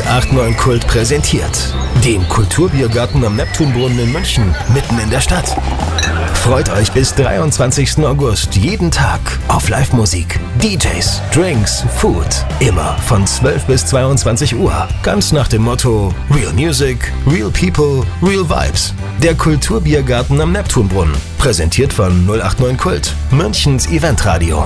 089 Kult präsentiert den Kulturbiergarten am Neptunbrunnen in München, mitten in der Stadt. Freut euch bis 23. August jeden Tag auf Live-Musik, DJs, Drinks, Food. Immer von 12 bis 22 Uhr. Ganz nach dem Motto Real Music, Real People, Real Vibes. Der Kulturbiergarten am Neptunbrunnen. Präsentiert von 089 Kult, Münchens Eventradio.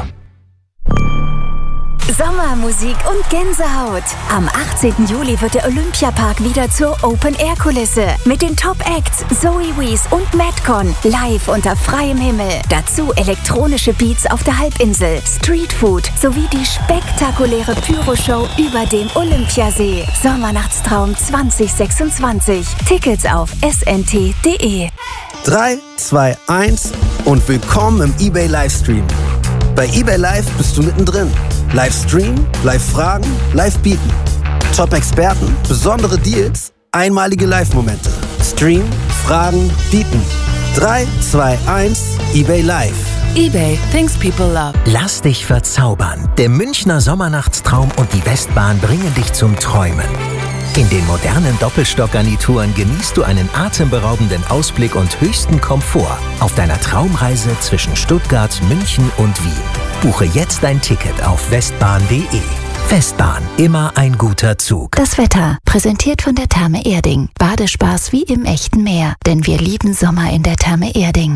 Sommermusik und Gänsehaut. Am 18. Juli wird der Olympiapark wieder zur Open-Air-Kulisse. Mit den Top-Acts Zoe Wees und Madcon live unter freiem Himmel. Dazu elektronische Beats auf der Halbinsel, Streetfood sowie die spektakuläre Pyroshow über dem Olympiasee. Sommernachtstraum 2026. Tickets auf snt.de. 3, 2, 1 und willkommen im eBay Livestream. Bei eBay Live bist du mittendrin. Livestream, Live-Fragen, Live-Bieten. Top-Experten, besondere Deals, einmalige Live-Momente. Stream, Fragen, Bieten. 3, 2, 1, eBay Live. eBay, things people love. Lass dich verzaubern. Der Münchner Sommernachtstraum und die Westbahn bringen dich zum Träumen. In den modernen Doppelstockgarnituren genießt du einen atemberaubenden Ausblick und höchsten Komfort auf deiner Traumreise zwischen Stuttgart, München und Wien. Buche jetzt dein Ticket auf westbahn.de. Westbahn, immer ein guter Zug. Das Wetter, präsentiert von der Therme Erding. Badespaß wie im echten Meer, denn wir lieben Sommer in der Therme Erding.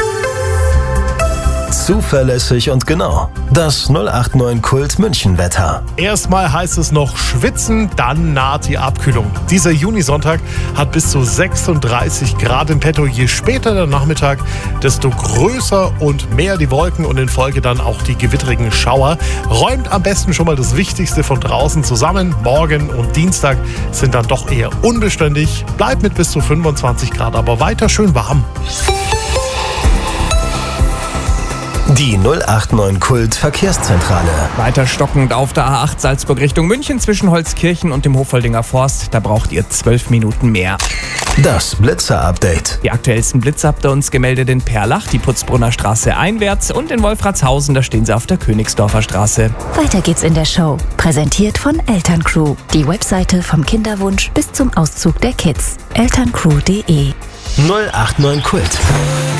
Zuverlässig und genau. Das 089 Kult München-Wetter. Erstmal heißt es noch schwitzen, dann naht die Abkühlung. Dieser Junisonntag hat bis zu 36 Grad im Petto. Je später der Nachmittag, desto größer und mehr die Wolken und in Folge dann auch die gewitterigen Schauer. Räumt am besten schon mal das Wichtigste von draußen zusammen. Morgen und Dienstag sind dann doch eher unbeständig. Bleibt mit bis zu 25 Grad, aber weiter schön warm. Die 089 Kult Verkehrszentrale. Weiter stockend auf der A8 Salzburg Richtung München zwischen Holzkirchen und dem Hofholdinger Forst. Da braucht ihr 12 Minuten mehr. Das Blitzer-Update. Die aktuellsten Blitze habt ihr uns gemeldet in Perlach, die Putzbrunner Straße einwärts und in Wolfratshausen, da stehen sie auf der Königsdorfer Straße. Weiter geht's in der Show. Präsentiert von Elterncrew. Die Webseite vom Kinderwunsch bis zum Auszug der Kids. elterncrew.de. 089 Kult.